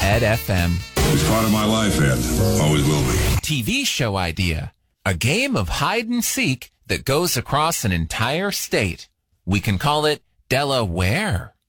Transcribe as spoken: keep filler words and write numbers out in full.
Ed F M. It's part of my life, Ed. Always will be. T V show idea. A game of hide and seek that goes across an entire state. We can call it Delaware.